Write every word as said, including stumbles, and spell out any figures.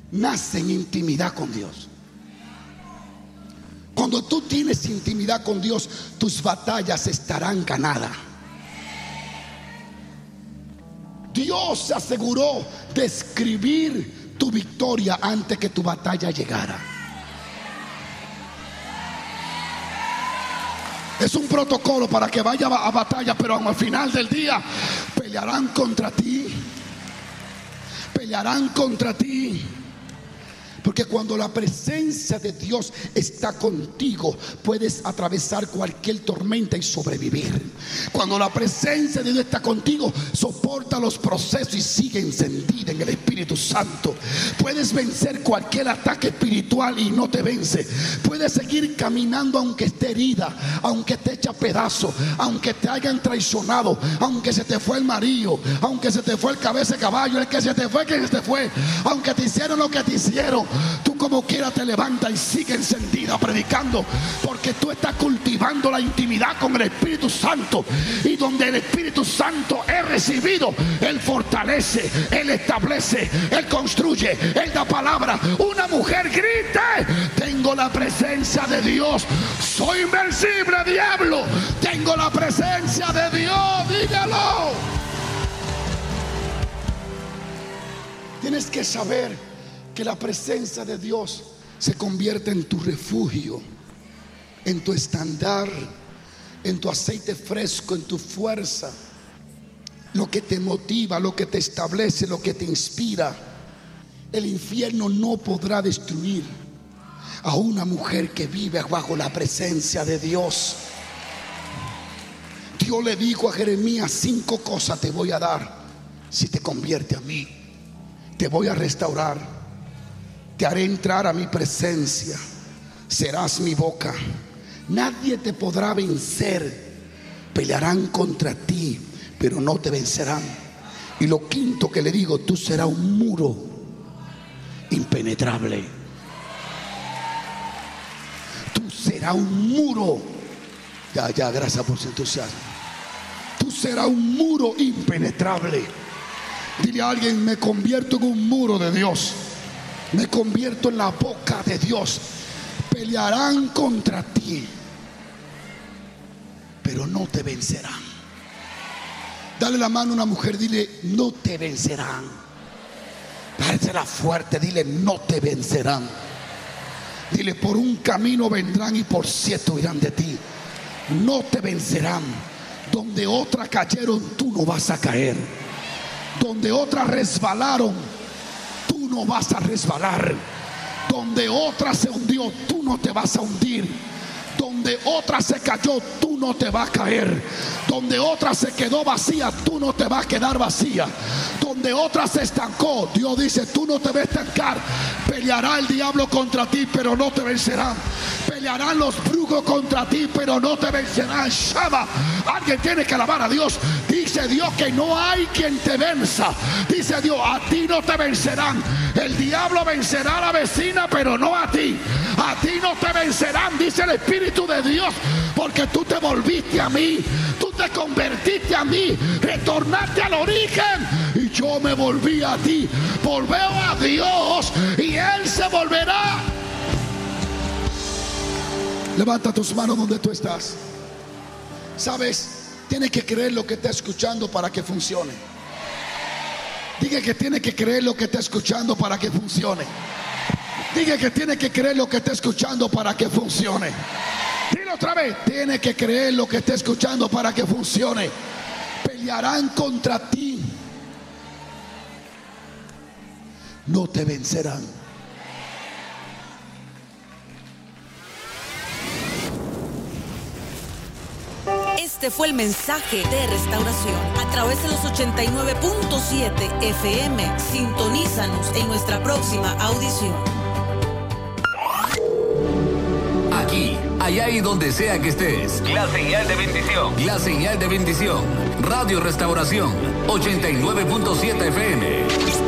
nace en intimidad con Dios. Cuando tú tienes intimidad con Dios, tus batallas estarán ganadas. Dios se aseguró de escribir tu victoria antes que tu batalla llegara. Es un protocolo para que vaya a batalla, pero al final del día pelearán contra ti. Pelearán contra ti. Porque cuando la presencia de Dios está contigo, puedes atravesar cualquier tormenta y sobrevivir. Cuando la presencia de Dios está contigo, soporta los procesos y sigue encendida en el Espíritu Santo. Puedes vencer cualquier ataque espiritual y no te vence. Puedes seguir caminando aunque esté herida, aunque te echa pedazos, aunque te hayan traicionado, aunque se te fue el marido, aunque se te fue el cabeza de caballo, el que se te fue, que se te fue, aunque te hicieron lo que te hicieron. Tú como quiera te levantas y sigue encendida predicando, porque tú estás cultivando la intimidad con el Espíritu Santo, y donde el Espíritu Santo es recibido, Él fortalece, Él establece, Él construye, Él da palabra. Una mujer grite: tengo la presencia de Dios, soy invencible, diablo, tengo la presencia de Dios. Dígalo. Tienes que saber que la presencia de Dios se convierte en tu refugio, en tu estandar, en tu aceite fresco, en tu fuerza, lo que te motiva, lo que te establece, lo que te inspira. El infierno no podrá destruir a una mujer que vive bajo la presencia de Dios. Dios le dijo a Jeremías: cinco cosas te voy a dar si te convierte a mí. Te voy a restaurar, te haré entrar a mi presencia, serás mi boca, nadie te podrá vencer, pelearán contra ti, pero no te vencerán. Y lo quinto que le digo: tú serás un muro impenetrable. Tú serás un muro. Ya, ya, gracias por su entusiasmo. Tú serás un muro impenetrable. Dile a alguien: me convierto en un muro de Dios. Me convierto en la boca de Dios. Pelearán contra ti, pero no te vencerán. Dale la mano a una mujer, dile: no te vencerán. Dársela fuerte, dile: no te vencerán. Dile: por un camino vendrán y por siete huirán de ti. No te vencerán. Donde otras cayeron, tú no vas a caer. Donde otras resbalaron, tú no vas a resbalar. Donde otra se hundió, tú no te vas a hundir. Donde otra se cayó, tú no te vas a caer. Donde otra se quedó vacía, tú no te vas a quedar vacía. Donde otra se estancó, Dios dice: tú no te vas a estancar. Peleará el diablo contra ti, pero no te vencerán. Pelearán los brujos contra ti, pero no te vencerán. Shama. Alguien tiene que alabar a Dios. Dice Dios que no hay quien te venza. Dice Dios: a ti no te vencerán. El diablo vencerá a la vecina, pero no a ti. A ti no te vencerán, dice el Espíritu de Dios, porque tú te volviste a mí. Tú te convertiste a mí. Retornaste al origen y yo me volví a ti. Volveo a Dios y Él se volverá. Levanta tus manos donde tú estás. Sabes, tienes que creer lo que está escuchando para que funcione. Diga que tiene que creer lo que está escuchando para que funcione. Diga que tiene que creer lo que está escuchando para que funcione. Dilo otra vez: tiene que creer lo que está escuchando para que funcione. Pelearán contra ti, no te vencerán. Este fue el mensaje de restauración a través de los ochenta y nueve punto siete F M. Sintonízanos en nuestra próxima audición. Aquí, allá y donde sea que estés. La señal de bendición. La señal de bendición. Radio Restauración ochenta y nueve punto siete F M.